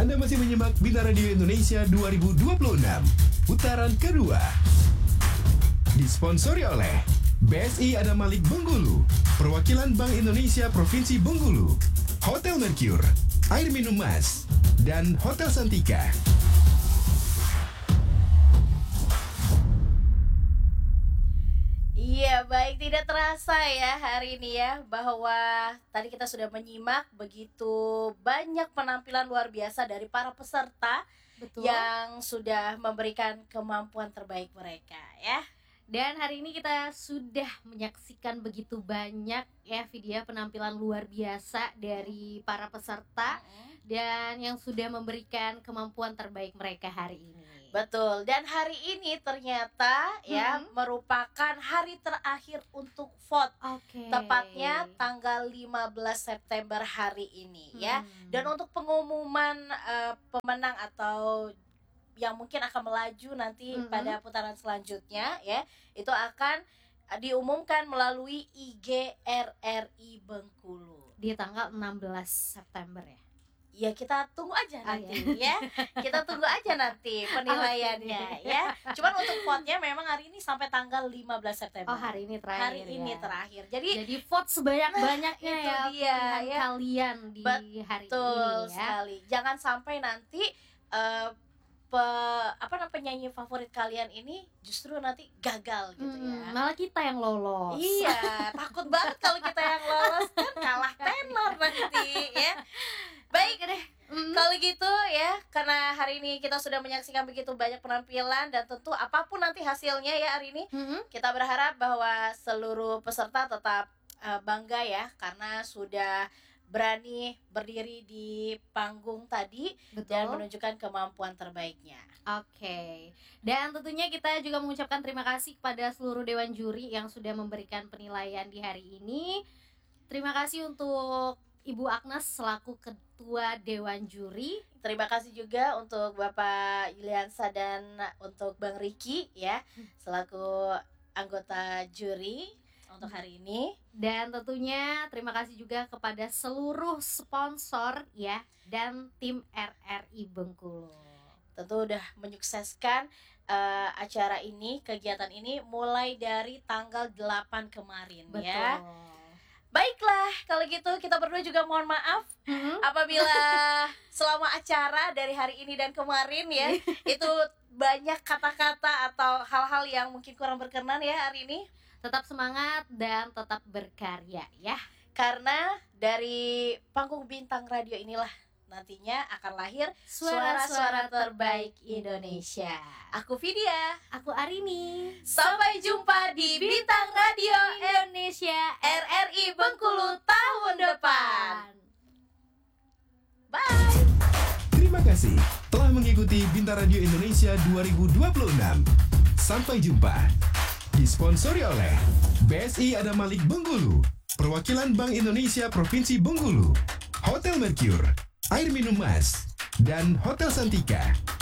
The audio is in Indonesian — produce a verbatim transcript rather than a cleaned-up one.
Anda masih menyimak Bintang Radio Indonesia dua ribu dua puluh enam, putaran kedua. Disponsori oleh B S I Adam Malik Bengkulu, Perwakilan Bank Indonesia Provinsi Bengkulu, Hotel Mercure, Air Minum Mas, dan Hotel Santika. Iya, baik, tidak terasa ya hari ini ya bahwa tadi kita sudah menyimak begitu banyak penampilan luar biasa dari para peserta. Betul. Yang sudah memberikan kemampuan terbaik mereka ya. Dan hari ini kita sudah menyaksikan begitu banyak ya video penampilan luar biasa dari para peserta mm-hmm. dan yang sudah memberikan kemampuan terbaik mereka hari ini. Betul, dan hari ini ternyata hmm. ya merupakan hari terakhir untuk vote. Okay. Tepatnya tanggal lima belas September hari ini hmm. ya. Dan untuk pengumuman uh, pemenang atau yang mungkin akan melaju nanti hmm. pada putaran selanjutnya ya, itu akan diumumkan melalui I G R R I Bengkulu di tanggal enam belas September ya. Ya kita tunggu aja nanti oh, ya. Kita tunggu aja nanti penilaiannya ya. Cuman untuk vote-nya memang hari ini sampai tanggal lima belas September. Oh, hari ini terakhir. Hari ya. ini terakhir. Jadi Jadi vote sebanyak-banyaknya nah, ya, dia, ya kalian di Betul hari ini ya. sekali. Jangan sampai nanti uh, pe, apa namanya penyanyi favorit kalian ini justru nanti gagal gitu hmm, ya. Malah kita yang lolos. Iya, takut banget kalau kita yang lolos kan kalah tenor nanti ya. Baik deh, mm-hmm. kalau gitu ya, karena hari ini kita sudah menyaksikan begitu banyak penampilan dan tentu apapun nanti hasilnya ya hari ini, mm-hmm. kita berharap bahwa seluruh peserta tetap uh, bangga ya, karena sudah berani berdiri di panggung tadi. Betul. Dan menunjukkan kemampuan terbaiknya. Oke, okay. Dan tentunya kita juga mengucapkan terima kasih kepada seluruh Dewan Juri yang sudah memberikan penilaian di hari ini. Terima kasih untuk Ibu Agnes selaku Ketua Dewan Juri. Terima kasih juga untuk Bapak Yuliansa dan untuk Bang Riki ya selaku anggota juri untuk hari ini. Dan tentunya terima kasih juga kepada seluruh sponsor ya dan tim R R I Bengkulu. Tentu udah menyukseskan uh, acara ini, kegiatan ini mulai dari tanggal delapan kemarin. Betul. Ya. Baiklah, kalau gitu kita berdua juga mohon maaf hmm? apabila selama acara dari hari ini dan kemarin ya itu banyak kata-kata atau hal-hal yang mungkin kurang berkenan ya hari ini. Tetap semangat dan tetap berkarya ya. Karena dari panggung Bintang Radio inilah nantinya akan lahir suara-suara terbaik Indonesia. Aku Vidya, aku Arini. Sampai jumpa di Bintang Radio Indonesia R R I Bengkulu tahun depan. Bye. Terima kasih telah mengikuti Bintang Radio Indonesia dua ribu dua puluh enam. Sampai jumpa. Disponsori oleh B S I Adam Malik Bengkulu, Perwakilan Bank Indonesia Provinsi Bengkulu, Hotel Mercure, Air Minum Mas, dan Hotel Santika.